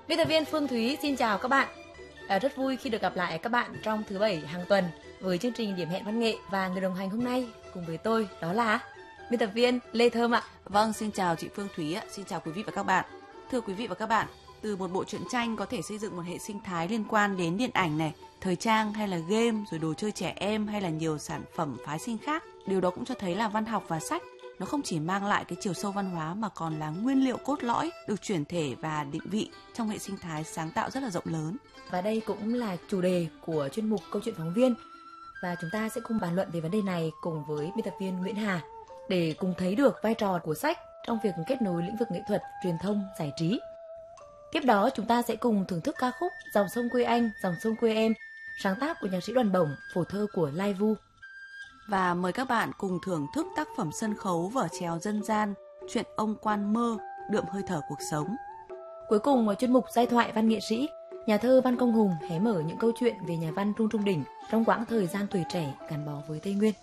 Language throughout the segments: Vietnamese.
Biên tập viên Phương Thúy xin chào các bạn. Rất vui khi được gặp lại các bạn trong thứ Bảy hàng tuần với chương trình Điểm hẹn văn nghệ, và người đồng hành hôm nay cùng với tôi đó là biên tập viên Lê Thơm ạ. Vâng, xin chào chị Phương Thúy ạ, xin chào quý vị và các bạn. Thưa quý vị và các bạn, từ một bộ truyện tranh có thể xây dựng một hệ sinh thái liên quan đến điện ảnh này, thời trang hay là game, rồi đồ chơi trẻ em hay là nhiều sản phẩm phái sinh khác. Điều đó cũng cho thấy là văn học và sách nó không chỉ mang lại cái chiều sâu văn hóa mà còn là nguyên liệu cốt lõi được chuyển thể và định vị trong hệ sinh thái sáng tạo rất là rộng lớn. Và đây cũng là chủ đề của chuyên mục Câu chuyện phóng viên. Và chúng ta sẽ cùng bàn luận về vấn đề này cùng với biên tập viên Nguyễn Hà để cùng thấy được vai trò của sách trong việc kết nối lĩnh vực nghệ thuật, truyền thông, giải trí. Tiếp đó chúng ta sẽ cùng thưởng thức ca khúc Dòng sông quê anh, dòng sông quê em, sáng tác của nhạc sĩ Đoàn Bổng, phổ thơ của Lai Vu. Và mời các bạn cùng thưởng thức tác phẩm sân khấu vở chèo dân gian Chuyện ông quan mơ, đượm hơi thở cuộc sống. Cuối cùng, ở chuyên mục Giai thoại văn nghệ sĩ, nhà thơ Văn Công Hùng hé mở những câu chuyện về nhà văn Trung Trung Đình trong quãng thời gian tuổi trẻ gắn bó với Tây Nguyên.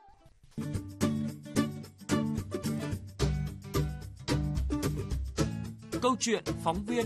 Câu chuyện phóng viên.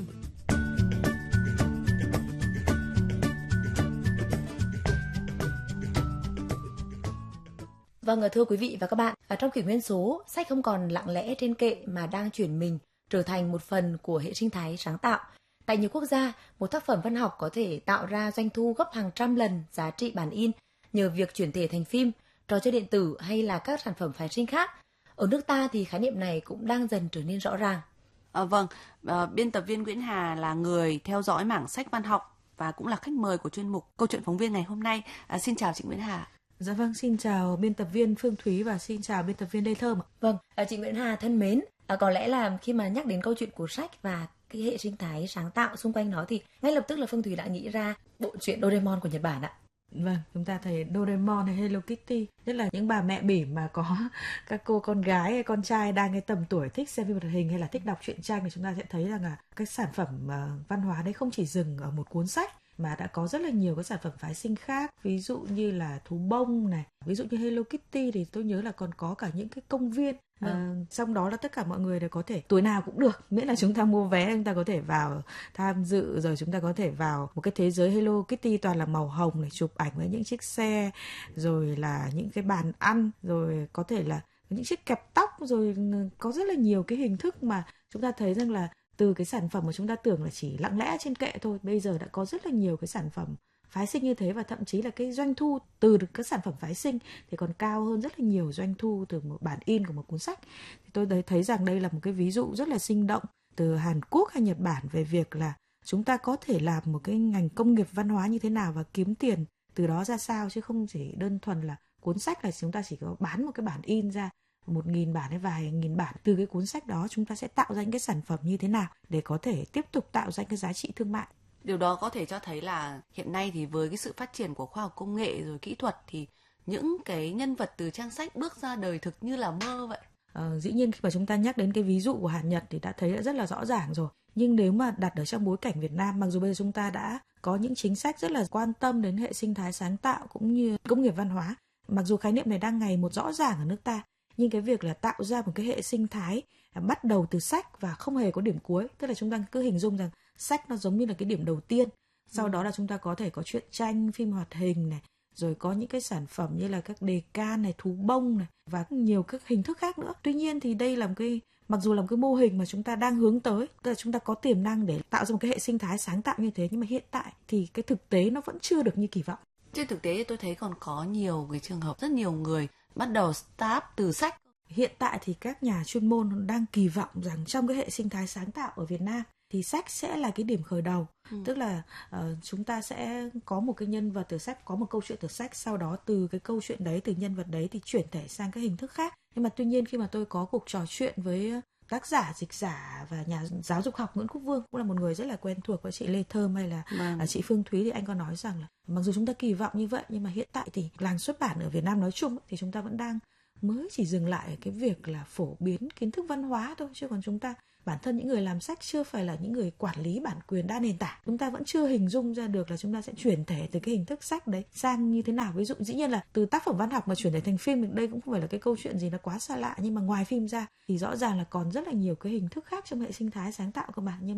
Vâng, thưa quý vị và các bạn, trong kỷ nguyên số, sách không còn lặng lẽ trên kệ mà đang chuyển mình trở thành một phần của hệ sinh thái sáng tạo. Tại nhiều quốc gia, một tác phẩm văn học có thể tạo ra doanh thu gấp hàng trăm lần giá trị bản in nhờ việc chuyển thể thành phim, trò chơi điện tử hay là các sản phẩm phái sinh khác. Ở nước ta thì khái niệm này cũng đang dần trở nên rõ ràng. Vâng, biên tập viên Nguyễn Hà là người theo dõi mảng sách văn học và cũng là khách mời của chuyên mục Câu chuyện phóng viên ngày hôm nay. Xin chào chị Nguyễn Hà. Dạ vâng, xin chào biên tập viên Phương Thúy và xin chào biên tập viên Lê Thơm. Vâng, chị Nguyễn Hà thân mến, có lẽ là khi mà nhắc đến câu chuyện của sách và cái hệ sinh thái sáng tạo xung quanh nó thì ngay lập tức là Phương Thúy đã nghĩ ra bộ truyện Doraemon của Nhật Bản ạ. Vâng, chúng ta thấy Doraemon hay Hello Kitty, nhất là những bà mẹ bỉm mà có các cô con gái hay con trai đang cái tầm tuổi thích xem phim hoạt hình hay là thích đọc truyện tranh thì chúng ta sẽ thấy rằng là cái sản phẩm văn hóa đấy không chỉ dừng ở một cuốn sách mà đã có rất là nhiều cái sản phẩm phái sinh khác, ví dụ như là thú bông này, ví dụ như Hello Kitty thì tôi nhớ là còn có cả những cái công viên. Trong đó là tất cả mọi người đều có thể, tuổi nào cũng được, miễn là chúng ta mua vé chúng ta có thể vào tham dự, rồi chúng ta có thể vào một cái thế giới Hello Kitty toàn là màu hồng này, chụp ảnh với những chiếc xe, rồi là những cái bàn ăn, rồi có thể là những chiếc kẹp tóc, rồi có rất là nhiều cái hình thức mà chúng ta thấy rằng là từ cái sản phẩm mà chúng ta tưởng là chỉ lặng lẽ trên kệ thôi, bây giờ đã có rất là nhiều cái sản phẩm phái sinh như thế, và thậm chí là cái doanh thu từ các sản phẩm phái sinh thì còn cao hơn rất là nhiều doanh thu từ một bản in của một cuốn sách. Thì tôi thấy rằng đây là một cái ví dụ rất là sinh động từ Hàn Quốc hay Nhật Bản về việc là chúng ta có thể làm một cái ngành công nghiệp văn hóa như thế nào và kiếm tiền từ đó ra sao, chứ không chỉ đơn thuần là cuốn sách là chúng ta chỉ có bán một cái bản in ra 1.000 bản hay vài nghìn bản. Từ cái cuốn sách đó chúng ta sẽ tạo ra những cái sản phẩm như thế nào để có thể tiếp tục tạo ra cái giá trị thương mại. Điều đó có thể cho thấy là hiện nay thì với cái sự phát triển của khoa học công nghệ rồi kỹ thuật thì những cái nhân vật từ trang sách bước ra đời thực như là mơ vậy. Dĩ nhiên khi mà chúng ta nhắc đến cái ví dụ của Hàn Nhật thì đã thấy đã rất là rõ ràng rồi. Nhưng nếu mà đặt ở trong bối cảnh Việt Nam, mặc dù bây giờ chúng ta đã có những chính sách rất là quan tâm đến hệ sinh thái sáng tạo cũng như công nghiệp văn hóa, mặc dù khái niệm này đang ngày một rõ ràng ở nước ta, nhưng cái việc là tạo ra một cái hệ sinh thái bắt đầu từ sách và không hề có điểm cuối, tức là chúng ta cứ hình dung rằng sách nó giống như là cái điểm đầu tiên, sau đó là chúng ta có thể có truyện tranh, phim hoạt hình này, rồi có những cái sản phẩm như là các đề can này, thú bông này và nhiều các hình thức khác nữa. Tuy nhiên thì đây là một cái, mặc dù là một cái mô hình mà chúng ta đang hướng tới, tức là chúng ta có tiềm năng để tạo ra một cái hệ sinh thái sáng tạo như thế, nhưng mà hiện tại thì cái thực tế nó vẫn chưa được như kỳ vọng. Trên thực tế tôi thấy còn có nhiều cái trường hợp rất nhiều người bắt đầu start từ sách. Hiện tại thì các nhà chuyên môn đang kỳ vọng rằng trong cái hệ sinh thái sáng tạo ở Việt Nam thì sách sẽ là cái điểm khởi đầu. Tức là chúng ta sẽ có một cái nhân vật từ sách, có một câu chuyện từ sách, sau đó từ cái câu chuyện đấy, từ nhân vật đấy thì chuyển thể sang các hình thức khác. Nhưng mà tuy nhiên khi mà tôi có cuộc trò chuyện với tác giả, dịch giả và nhà giáo dục học Nguyễn Quốc Vương, cũng là một người rất là quen thuộc với chị Lê Thơm hay là chị Phương Thúy, thì anh có nói rằng là mặc dù chúng ta kỳ vọng như vậy nhưng mà hiện tại thì làng xuất bản ở Việt Nam nói chung thì chúng ta vẫn đang mới chỉ dừng lại ở cái việc là phổ biến kiến thức văn hóa thôi, chứ còn chúng ta bản thân những người làm sách chưa phải là những người quản lý bản quyền đa nền tảng, chúng ta vẫn chưa hình dung ra được là chúng ta sẽ chuyển thể từ cái hình thức sách đấy sang như thế nào. Ví dụ dĩ nhiên là từ tác phẩm văn học mà chuyển thể thành phim, đây cũng không phải là cái câu chuyện gì nó quá xa lạ, nhưng mà ngoài phim ra thì rõ ràng là còn rất là nhiều cái hình thức khác trong hệ sinh thái sáng tạo của bạn. Nhưng mà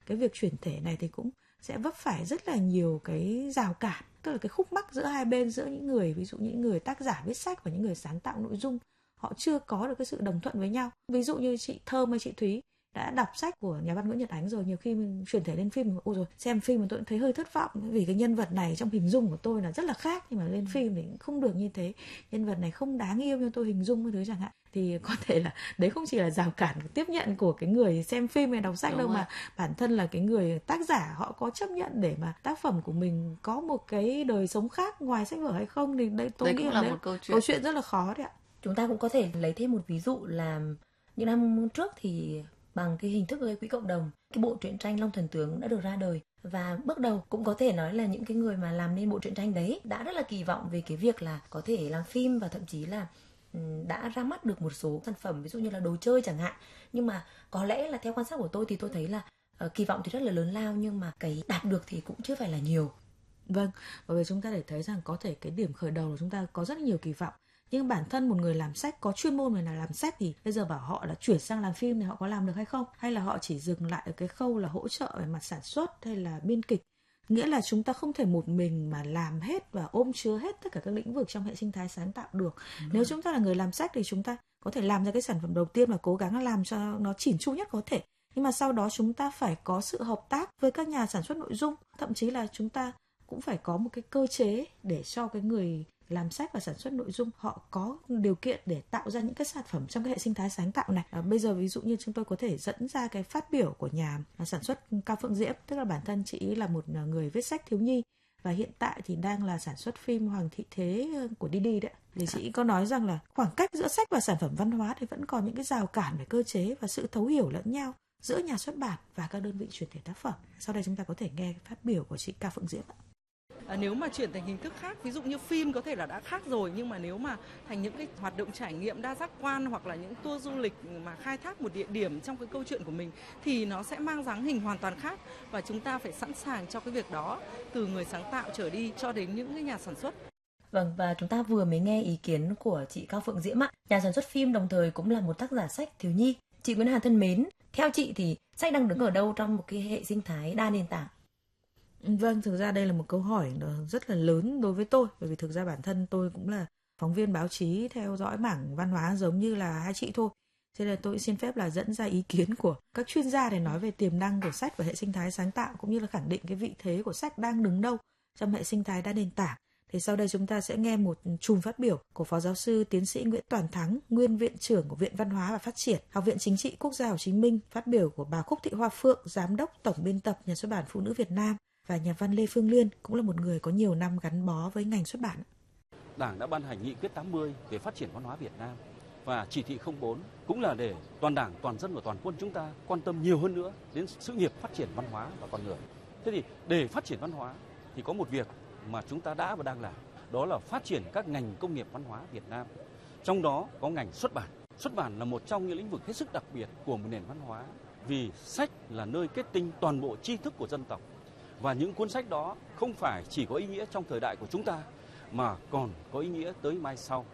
cái việc chuyển thể này thì cũng sẽ vấp phải rất là nhiều cái rào cản, tức là cái khúc mắc giữa hai bên, giữa những người, ví dụ những người tác giả viết sách và những người sáng tạo nội dung, họ chưa có được cái sự đồng thuận với nhau. Ví dụ như chị Thơm hay chị Thúy đã đọc sách của nhà văn Nguyễn Nhật Ánh rồi, nhiều khi mình chuyển thể lên phim, ôi rồi xem phim mà tôi cũng thấy hơi thất vọng, vì cái nhân vật này trong hình dung của tôi là rất là khác, nhưng mà lên phim thì không được như thế, nhân vật này không đáng yêu như tôi hình dung cái thứ chẳng hạn. Thì có thể là đấy không chỉ là rào cản tiếp nhận của cái người xem phim hay đọc sách đâu, mà bản thân là cái người tác giả họ có chấp nhận để mà tác phẩm của mình có một cái đời sống khác ngoài sách vở hay không, thì đấy tôi nghĩ là một câu chuyện rất là khó đấy ạ. Chúng ta cũng có thể lấy thêm một ví dụ là những năm trước thì bằng cái hình thức gây quỹ cộng đồng, cái bộ truyện tranh Long Thần Tướng đã được ra đời, và bước đầu cũng có thể nói là những cái người mà làm nên bộ truyện tranh đấy đã rất là kỳ vọng về cái việc là có thể làm phim, và thậm chí là đã ra mắt được một số sản phẩm, ví dụ như là đồ chơi chẳng hạn. Nhưng mà có lẽ là theo quan sát của tôi thì tôi thấy là kỳ vọng thì rất là lớn lao, nhưng mà cái đạt được thì cũng chưa phải là nhiều. Vâng, bởi vì chúng ta để thấy rằng có thể cái điểm khởi đầu là chúng ta có rất nhiều kỳ vọng, nhưng bản thân một người làm sách, có chuyên môn người nào làm sách thì bây giờ bảo họ là chuyển sang làm phim thì họ có làm được hay không? Hay là họ chỉ dừng lại ở cái khâu là hỗ trợ về mặt sản xuất hay là biên kịch? Nghĩa là chúng ta không thể một mình mà làm hết và ôm chứa hết tất cả các lĩnh vực trong hệ sinh thái sáng tạo được. Nếu chúng ta là người làm sách thì chúng ta có thể làm ra cái sản phẩm đầu tiên và cố gắng làm cho nó chỉn chu nhất có thể. Nhưng mà sau đó chúng ta phải có sự hợp tác với các nhà sản xuất nội dung. Thậm chí là chúng ta cũng phải có một cái cơ chế để cho cái người làm sách và sản xuất nội dung họ có điều kiện để tạo ra những cái sản phẩm trong cái hệ sinh thái sáng tạo này. Bây giờ ví dụ như chúng tôi có thể dẫn ra cái phát biểu của nhà sản xuất Cao Phượng Diễm, tức là bản thân chị là một người viết sách thiếu nhi và hiện tại thì đang là sản xuất phim Hoàng Thị Thế của Didi đấy. Thì chị có nói rằng là khoảng cách giữa sách và sản phẩm văn hóa thì vẫn còn những cái rào cản về cơ chế và sự thấu hiểu lẫn nhau giữa nhà xuất bản và các đơn vị chuyển thể tác phẩm. Sau đây chúng ta có thể nghe phát biểu của chị Cao Phượng Diễm ạ. Nếu mà chuyển thành hình thức khác, ví dụ như phim có thể là đã khác rồi, nhưng mà nếu mà thành những cái hoạt động trải nghiệm đa giác quan hoặc là những tour du lịch mà khai thác một địa điểm trong cái câu chuyện của mình thì nó sẽ mang dáng hình hoàn toàn khác, và chúng ta phải sẵn sàng cho cái việc đó, từ người sáng tạo trở đi cho đến những cái nhà sản xuất. Vâng, và chúng ta vừa mới nghe ý kiến của chị Cao Phượng Diễm ạ, nhà sản xuất phim đồng thời cũng là một tác giả sách thiếu nhi. Chị Nguyễn Hà thân mến, theo chị thì sách đang đứng ở đâu trong một cái hệ sinh thái đa nền tảng? Vâng, thực ra đây là một câu hỏi rất là lớn đối với tôi, bởi vì thực ra bản thân tôi cũng là phóng viên báo chí theo dõi mảng văn hóa giống như là hai chị thôi. Thế nên tôi xin phép là dẫn ra ý kiến của các chuyên gia để nói về tiềm năng của sách và hệ sinh thái sáng tạo, cũng như là khẳng định cái vị thế của sách đang đứng đâu trong hệ sinh thái đa nền tảng. Thì sau đây chúng ta sẽ nghe một chùm phát biểu của Phó Giáo sư Tiến sĩ Nguyễn Toàn Thắng, Nguyên Viện trưởng của Viện Văn hóa và Phát triển, Học viện Chính trị Quốc gia Hồ Chí Minh, phát biểu của bà Khúc Thị Hoa Phượng, Giám đốc Tổng biên tập Nhà xuất bản Phụ nữ Việt Nam, và nhà văn Lê Phương Liên, cũng là một người có nhiều năm gắn bó với ngành xuất bản. Đảng đã ban hành nghị quyết 80 về phát triển văn hóa Việt Nam, và chỉ thị 04 cũng là để toàn Đảng, toàn dân và toàn quân chúng ta quan tâm nhiều hơn nữa đến sự nghiệp phát triển văn hóa và con người. Thế thì để phát triển văn hóa thì có một việc mà chúng ta đã và đang làm, đó là phát triển các ngành công nghiệp văn hóa Việt Nam. Trong đó có ngành xuất bản. Xuất bản là một trong những lĩnh vực hết sức đặc biệt của một nền văn hóa, vì sách là nơi kết tinh toàn bộ tri thức của dân tộc. Và những cuốn sách đó không phải chỉ có ý nghĩa trong thời đại của chúng ta, mà còn có ý nghĩa tới mai sau.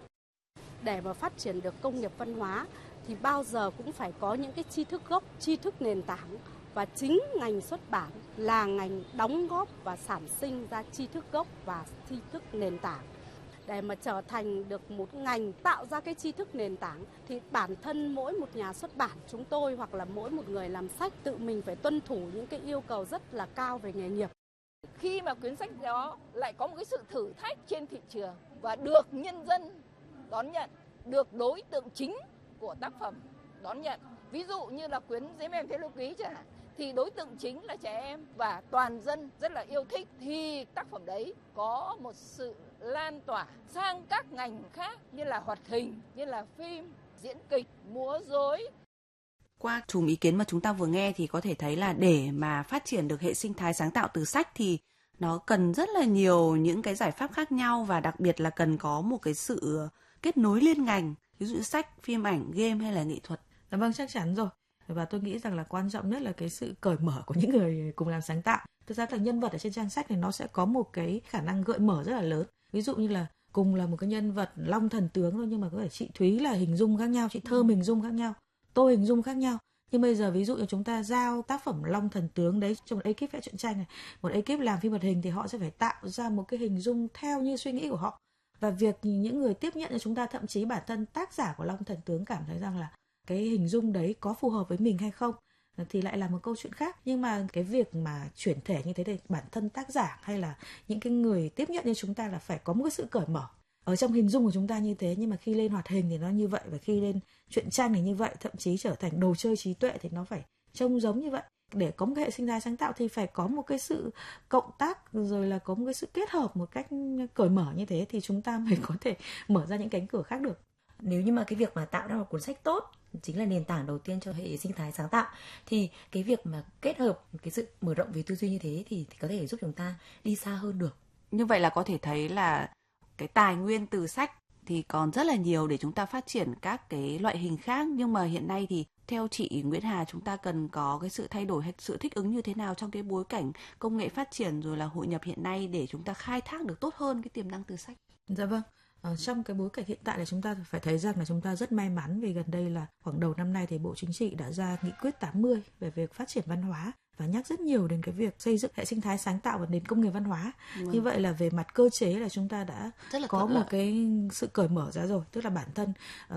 Để mà phát triển được công nghiệp văn hóa thì bao giờ cũng phải có những cái tri thức gốc, tri thức nền tảng. Và chính ngành xuất bản là ngành đóng góp và sản sinh ra tri thức gốc và tri thức nền tảng. Để mà trở thành được một ngành tạo ra cái tri thức nền tảng thì bản thân mỗi một nhà xuất bản chúng tôi hoặc là mỗi một người làm sách tự mình phải tuân thủ những cái yêu cầu rất là cao về nghề nghiệp. Khi mà cuốn sách đó lại có một cái sự thử thách trên thị trường và được nhân dân đón nhận, được đối tượng chính của tác phẩm đón nhận, ví dụ như là cuốn Giấy Mèn Thế Lưu Ký chẳng hạn, thì đối tượng chính là trẻ em và toàn dân rất là yêu thích, thì tác phẩm đấy có một sự lan tỏa sang các ngành khác như là hoạt hình, như là phim, diễn kịch, múa rối. Qua chùm ý kiến mà chúng ta vừa nghe thì có thể thấy là để mà phát triển được hệ sinh thái sáng tạo từ sách thì nó cần rất là nhiều những cái giải pháp khác nhau, và đặc biệt là cần có một cái sự kết nối liên ngành, ví dụ sách, phim ảnh, game hay là nghệ thuật. Vâng, chắc chắn rồi. Và tôi nghĩ rằng là quan trọng nhất là cái sự cởi mở của những người cùng làm sáng tạo. Thực ra là nhân vật ở trên trang sách thì nó sẽ có một cái khả năng gợi mở rất là lớn. Ví dụ như là cùng là một cái nhân vật Long Thần Tướng thôi, nhưng mà có thể chị Thúy là hình dung khác nhau, chị Thơm hình dung khác nhau, tôi hình dung khác nhau. Nhưng bây giờ ví dụ như chúng ta giao tác phẩm Long Thần Tướng đấy cho một ekip vẽ truyện tranh này, một ekip làm phim hoạt hình, thì họ sẽ phải tạo ra một cái hình dung theo như suy nghĩ của họ. Và việc những người tiếp nhận cho chúng ta, thậm chí bản thân tác giả của Long Thần Tướng cảm thấy rằng là cái hình dung đấy có phù hợp với mình hay không thì lại là một câu chuyện khác. Nhưng mà cái việc mà chuyển thể như thế thì bản thân tác giả hay là những cái người tiếp nhận như chúng ta là phải có một cái sự cởi mở ở trong hình dung của chúng ta như thế. Nhưng mà khi lên hoạt hình thì nó như vậy, và khi lên truyện tranh thì như vậy, thậm chí trở thành đồ chơi trí tuệ thì nó phải trông giống như vậy. Để có một cái hệ sinh thái sáng tạo thì phải có một cái sự cộng tác, rồi là có một cái sự kết hợp một cách cởi mở như thế thì chúng ta mới có thể mở ra những cánh cửa khác được. Nếu như mà cái việc mà tạo ra một cuốn sách tốt chính là nền tảng đầu tiên cho hệ sinh thái sáng tạo, thì cái việc mà kết hợp cái sự mở rộng về tư duy như thế thì có thể giúp chúng ta đi xa hơn được. Như vậy là có thể thấy là cái tài nguyên từ sách thì còn rất là nhiều để chúng ta phát triển các cái loại hình khác. Nhưng mà hiện nay thì theo chị Nguyễn Hà, chúng ta cần có cái sự thay đổi hay sự thích ứng như thế nào trong cái bối cảnh công nghệ phát triển rồi là hội nhập hiện nay để chúng ta khai thác được tốt hơn cái tiềm năng từ sách? Dạ vâng. Trong cái bối cảnh hiện tại là chúng ta phải thấy rằng là chúng ta rất may mắn vì gần đây là khoảng đầu năm nay thì Bộ Chính trị đã ra nghị quyết 80 về việc phát triển văn hóa và nhắc rất nhiều đến cái việc xây dựng hệ sinh thái sáng tạo và nền công nghiệp văn hóa. Như vậy là về mặt cơ chế là chúng ta đã có một cái sự cởi mở ra rồi, tức là bản thân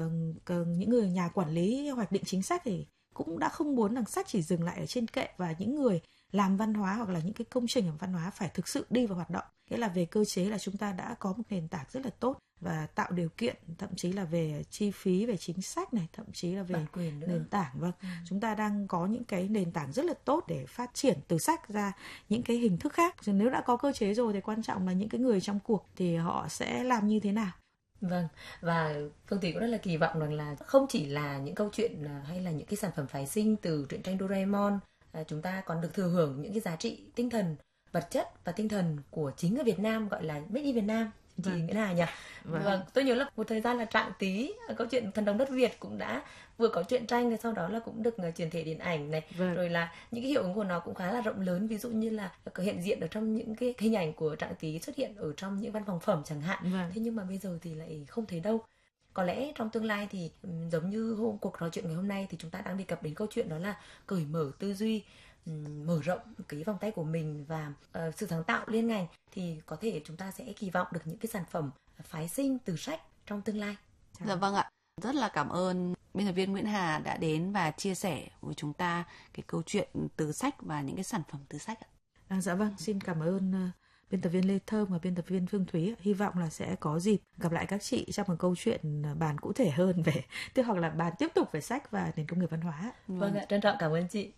những người nhà quản lý hoạch định chính sách thì cũng đã không muốn rằng sách chỉ dừng lại ở trên kệ, và những người làm văn hóa hoặc là những cái công trình ở văn hóa phải thực sự đi vào hoạt động. Nghĩa là về cơ chế là chúng ta đã có một nền tảng rất là tốt và tạo điều kiện, thậm chí là về chi phí, về chính sách này, thậm chí là về nền tảng. Vâng, chúng ta đang có những cái nền tảng rất là tốt để phát triển từ sách ra những cái hình thức khác. Nếu đã có cơ chế rồi thì quan trọng là những cái người trong cuộc thì họ sẽ làm như thế nào. Vâng, và Phương Thúy cũng rất là kỳ vọng rằng là không chỉ là những câu chuyện hay là những cái sản phẩm phái sinh từ truyện tranh Doraemon, chúng ta còn được thừa hưởng những cái giá trị tinh thần, vật chất và tinh thần của chính người Việt Nam, gọi là Made in Việt Nam. Chị Nguyễn Hà nhỉ? Vâng, tôi nhớ là một thời gian là Trạng Tí, câu chuyện Thần Đồng Đất Việt cũng đã vừa có truyện tranh rồi sau đó là cũng được chuyển thể điện ảnh này. Rồi là những cái hiệu ứng của nó cũng khá là rộng lớn, ví dụ như là hiện diện ở trong những cái hình ảnh của Trạng Tí xuất hiện ở trong những văn phòng phẩm chẳng hạn. Thế nhưng mà bây giờ thì lại không thấy đâu. Có lẽ trong tương lai thì giống như cuộc trò chuyện ngày hôm nay thì chúng ta đang đề cập đến câu chuyện đó là cởi mở tư duy, mở rộng cái vòng tay của mình và sự sáng tạo liên ngành, thì có thể chúng ta sẽ kỳ vọng được những cái sản phẩm phái sinh từ sách trong tương lai. Dạ vâng ạ. Rất là cảm ơn biên tập viên Nguyễn Hà đã đến và chia sẻ với chúng ta cái câu chuyện từ sách và những cái sản phẩm từ sách ạ. Dạ vâng, xin cảm ơn biên tập viên Lê Thơm và biên tập viên Phương Thúy. Hy vọng là sẽ có dịp gặp lại các chị trong một câu chuyện bàn cụ thể hơn về, tức hoặc là bàn tiếp tục về sách và nền công nghiệp văn hóa. Vâng ạ, trân trọng cảm ơn chị.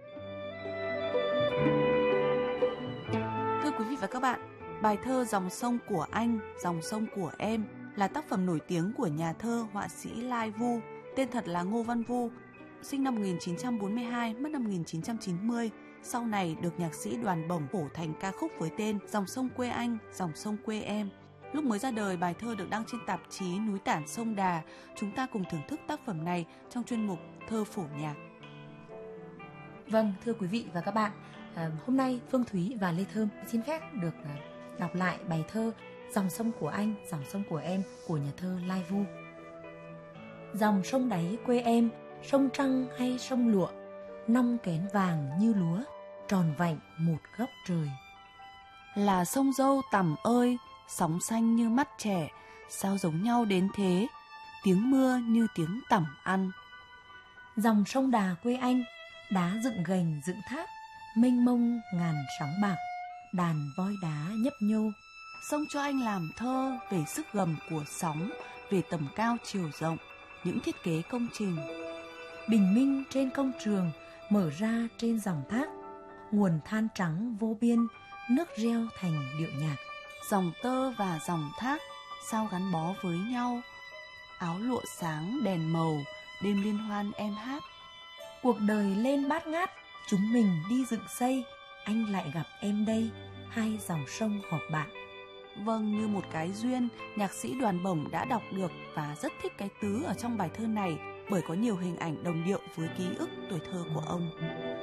Thưa quý vị và các bạn, bài thơ Dòng sông của anh, dòng sông của em là tác phẩm nổi tiếng của nhà thơ, họa sĩ Lai Vu, tên thật là Ngô Văn Vu, sinh năm 1942, mất năm 1990. Sau này được nhạc sĩ Đoàn Bổng phổ thành ca khúc với tên Dòng sông quê anh, dòng sông quê em. Lúc mới ra đời, bài thơ được đăng trên tạp chí Núi Tản Sông Đà. Chúng ta cùng thưởng thức tác phẩm này trong chuyên mục Thơ phổ nhạc. Vâng, thưa quý vị và các bạn, hôm nay Phương Thúy và Lê Thơm xin phép được đọc lại bài thơ Dòng sông của anh, dòng sông của em của nhà thơ Lai Vu. Dòng sông đáy quê em, sông trăng hay sông lụa, nong kén vàng như lúa, tròn vành một góc trời. Là sông Dâu Tằm ơi, sóng xanh như mắt trẻ, sao giống nhau đến thế, tiếng mưa như tiếng tằm ăn. Dòng sông Đà quê anh, đá dựng gành dựng tháp, mênh mông ngàn sóng bạc, đàn voi đá nhấp nhô. Sông cho anh làm thơ về sức gầm của sóng, về tầm cao chiều rộng, những thiết kế công trình. Bình minh trên công trường, mở ra trên dòng thác, nguồn than trắng vô biên, nước reo thành điệu nhạc. Dòng tơ và dòng thác, sao gắn bó với nhau, áo lụa sáng đèn màu, đêm liên hoan em hát. Cuộc đời lên bát ngát, chúng mình đi dựng xây, anh lại gặp em đây, hai dòng sông họp bạn. Vâng, như một cái duyên, nhạc sĩ Đoàn Bổng đã đọc được và rất thích cái tứ ở trong bài thơ này, bởi có nhiều hình ảnh đồng điệu với ký ức tuổi thơ của ông.